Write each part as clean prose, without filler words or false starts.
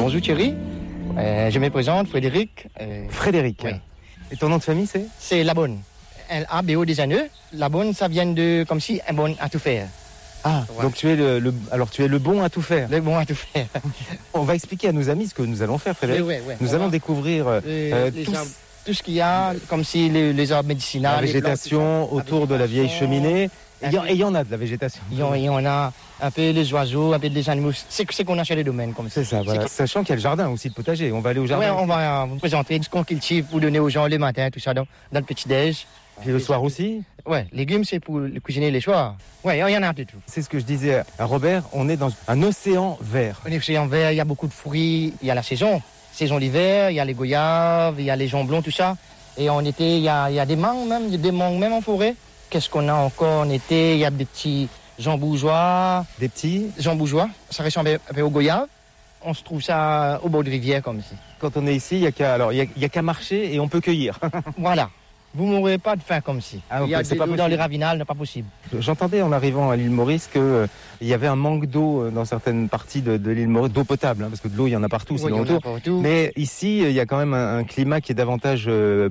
Bonjour Thierry, je me présente, Frédéric. Frédéric. Oui. Et ton nom de famille c'est? C'est Labonne. L-A-B-O des anneaux. Labonne, ça vient de comme si un bon à tout faire. Ah, ouais. Donc tu es le bon à tout faire. Le bon à tout faire. On va expliquer à nos amis ce que nous allons faire, Frédéric. Oui. Nous allons découvrir tout ce qu'il y a, comme si les arbres médicinaux. La végétation plantes, autour de la vieille cheminée. Et il y en a de la végétation. Il y en a un peu les oiseaux, un peu des animaux. C'est qu'on a chez les domaines comme ça. C'est ça, voilà. Sachant qu'il y a le jardin aussi, le potager. On va aller au jardin. Oui, on va vous présenter ce qu'on cultive pour donner aux gens le matin, tout ça, dans le petit-déj. Et le soir aussi? Oui, légumes, c'est pour cuisiner les soirs. Oui, il y en a de tout. C'est ce que je disais à Robert, on est dans un océan vert. Un océan vert, il y a beaucoup de fruits, il y a la saison d'hiver, il y a les goyaves, il y a les jambons, tout ça. Et en été, il y a des mangues même, il y a des mangues même en forêt. Qu'est-ce qu'on a encore en été? Il y a des petits jambougeois. Des petits jambougeois, ça ressemble un peu aux goyaves. On se trouve ça au bord de rivière comme ici. Quand on est ici, il y a qu'à marcher et on peut cueillir. Voilà. Vous ne mourrez pas de faim comme ici. Ah, il y a de l'eau dans les ravinales, n'est pas possible. J'entendais en arrivant à l'île Maurice qu'il y avait un manque d'eau dans certaines parties de l'île Maurice, d'eau potable, hein, parce que de l'eau, il y en a partout, sinon autour. Mais ici, il y a quand même un climat qui est davantage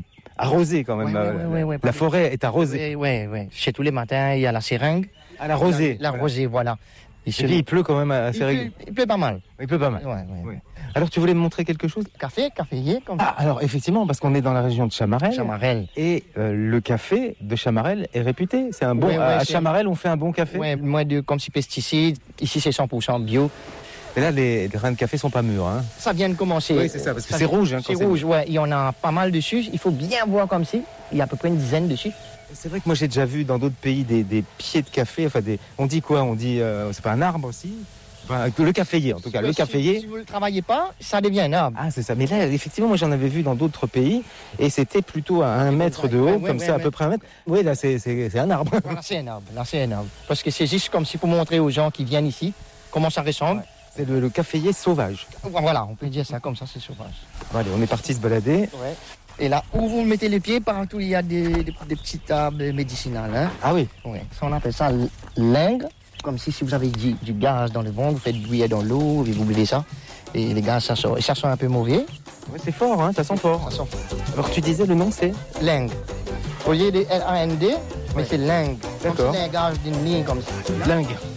arrosé quand même. Ouais, la forêt est arrosée. Oui. Chez tous les matins, il y a la seringue. Ah, la rosée. La rosée, voilà. Et puis il pleut quand même assez régulièrement. Il pleut pas mal. Il pleut pas mal. Ouais. Alors tu voulais me montrer quelque chose? Caféier comme ça. Ah, alors effectivement, parce qu'on est dans la région de Chamarel. Et le café de Chamarel est réputé. C'est un bon. À Chamarel, on fait un bon café. Oui, moins de comme si pesticides. Ici, c'est 100% bio. Et là, les grains de café sont pas mûrs, hein? Ça vient de commencer. Oui, c'est ça, parce que c'est rouge. Hein, c'est rouge, ouais. Il y en a pas mal dessus. Il faut bien voir comme si. Il y a à peu près une dizaine dessus. C'est vrai que moi j'ai déjà vu dans d'autres pays des pieds de café, on dit quoi? On dit, c'est pas un arbre aussi? Enfin, le caféier en tout cas, le caféier. Si vous ne le travaillez pas, ça devient un arbre. Ah c'est ça, mais là effectivement moi j'en avais vu dans d'autres pays et c'était plutôt à 1 mètre de haut, comme ça à peu près 1 mètre. Oui là c'est un arbre. Voilà, c'est un arbre. Parce que c'est juste comme si pour montrer aux gens qui viennent ici comment ça ressemble. Ouais. C'est le caféier sauvage. Voilà, on peut dire ça comme ça, c'est sauvage. Bon, allez, on est parti se balader. Ouais. Et là, où vous mettez les pieds, partout il y a des petites arbres médicinales. Hein. Ah oui? Oui. Ça, on appelle ça l'ingre. Comme si vous avez du gaz dans le ventre, vous faites bouillir dans l'eau, et vous buvez ça. Et les gaz, ça sort. Et ça sent un peu mauvais. Oui, c'est fort, hein, ça sent fort. Ça sent fort. Alors tu disais le nom c'est? L'ingre. Au lieu de L-A-N-D, mais c'est l'ingre. D'accord. C'est un gaz d'une ligne comme ça. L'ingre.